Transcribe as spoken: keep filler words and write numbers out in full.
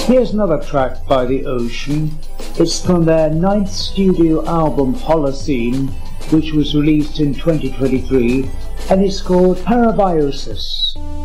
Here's another track by The Ocean. It's from their ninth studio album Holocene, which was released in twenty twenty-three, and it's called Parabiosis.